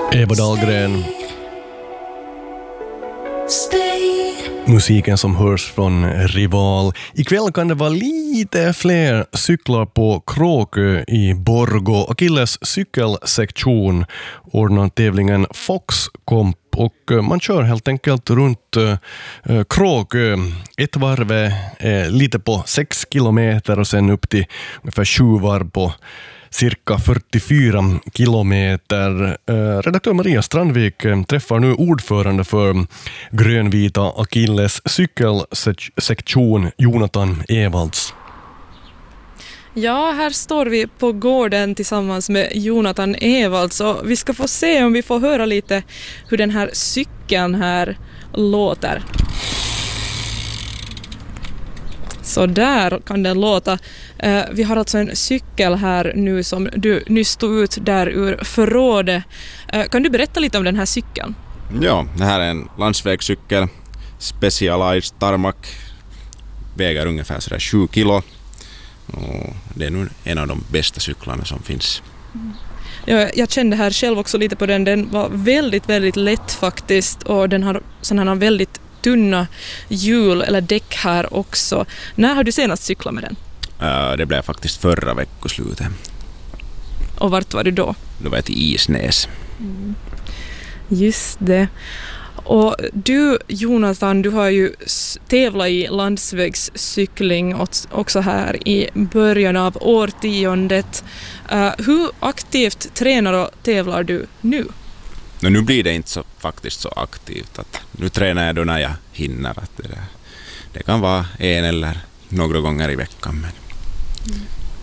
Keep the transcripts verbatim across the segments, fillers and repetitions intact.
Eva Dahlgren. Musiken som hörs från Rival. Ikväll kan det vara lite fler cyklar på Kråkö i Borgå. Achilles cykelsektion ordnar tävlingen Foxcomp och man kör helt enkelt runt uh, Kråkö. Ett varv är lite på sex kilometer och sen upp till ungefär sju varv på cirka fyrtiofyra kilometer. Redaktör Maria Strandvik träffar nu ordförande för grönvita Achilles cykelsektion, Jonathan Evalds. Ja, här står vi på gården tillsammans med Jonathan Evalds och vi ska få se om vi får höra lite hur den här cykeln här låter. Så där kan den låta. Uh, vi har alltså en cykel här nu som du nyss tog ut där ur förrådet. Uh, kan du berätta lite om den här cykeln? Ja, det här är en landsvägscykel. Specialized tarmac. Väger ungefär sådär sju kilo. Och det är nog en av de bästa cyklarna som finns. Mm. Ja, jag kände här själv också lite på den. Den var väldigt, väldigt lätt faktiskt. Och den har sådana här väldigt tunna hjul eller däck här också. När har du senast cyklat med den? Uh, det blev faktiskt förra veckoslutet. Och vart var du då? Då var jag till Isnäs. Mm. Just det. Och du, Jonathan, du har ju tävlat i landsvägscykling också här i början av årtiondet. Uh, hur aktivt tränar och tävlar du nu? No, nu blir det inte så, faktiskt så aktivt. Att nu tränar jag då när jag hinner. Att det, där, det kan vara en eller några gånger i veckan. Men... Mm.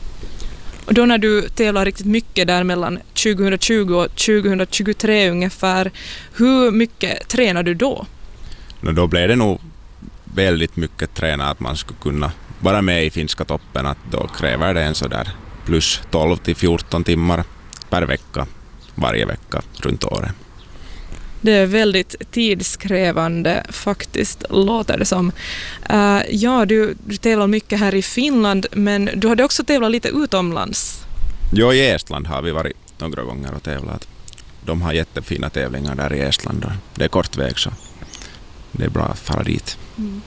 Och då när du tävlar riktigt mycket där mellan tjugohundratjugo och tjugohundratjugotre ungefär, hur mycket tränar du då? No, då blev det nog väldigt mycket träna att man skulle kunna vara med i finska toppen. Att då kräver det en så där plus tolv till fjorton timmar per vecka, varje vecka runt året. Det är väldigt tidskrävande faktiskt, låter det som. Uh, ja, du, du tävlar mycket här i Finland, men du hade också tävlat lite utomlands. Jo, i Estland har vi varit några gånger och tävlat. De har jättefina tävlingar där i Estland. Och det är kort väg så det är bra att fara dit. Mm.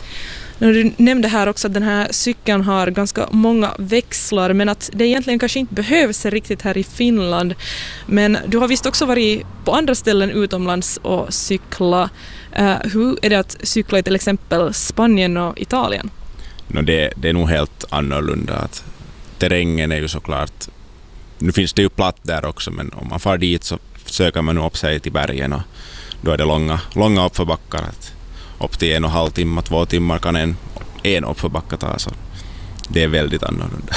Du nämnde här också att den här cykeln har ganska många växlar, men att det egentligen kanske inte behövs riktigt här i Finland. Men du har visst också varit på andra ställen utomlands och cykla. Uh, hur är det att cykla i till exempel Spanien och Italien? No, det, det är nog helt annorlunda. Att terrängen är ju såklart... Nu finns det ju platt där också, men om man far dit så söker man upp sig till bergen och då är det långa, långa uppförbackar. Att upp till en och en halv timme, två timmar kan en, en uppförbacka ta, så det är väldigt annorlunda.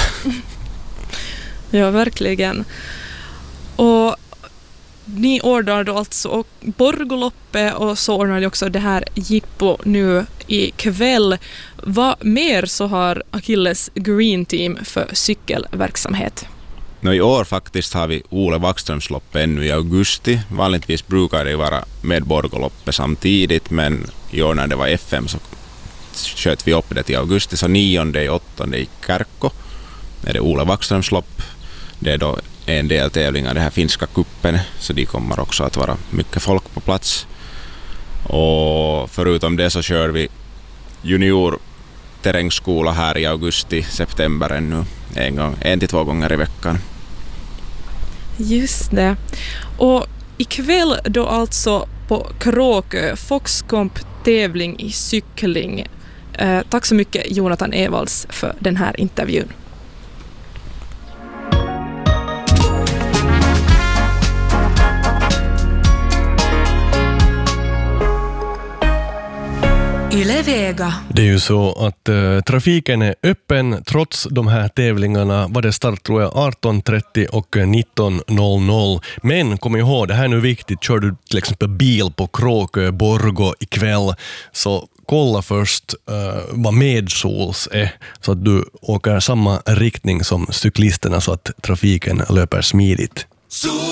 Ja, verkligen. Och ni ordnar då alltså Borgoloppet och så ordnar ni också det här Jippo nu i kväll. Vad mer så har Achilles Green Team för cykelverksamhet? No, i år faktiskt har vi Ole Vackströmsloppet ännu i augusti. Vanligtvis brukar det vara med Borgoloppet samtidigt, men i år när det var F M så sköt vi upp det till augusti. Så nionde och åttonde i Kärkko är det Ole Vackströmslopp. Det är då en del tävlingar, det här finska kuppen, så de kommer också att vara mycket folk på plats. Och förutom det så kör vi junior terrängskola här i augusti, september ännu. En, gång, en till två gånger i veckan. Just det. Och ikväll då alltså på Kråkö, Foxcomp tävling i cykling. Eh, tack så mycket Jonathan Evalds för den här intervjun. Yle-Vega. Det är ju så att uh, trafiken är öppen trots de här tävlingarna. Var det start tror jag arton trettio och nitton noll noll. Men kom ihåg, det här är nu viktigt. Kör du till exempel bil på Kråkö, Borgå ikväll, så kolla först uh, vad medsols är så att du åker samma riktning som cyklisterna så att trafiken löper smidigt.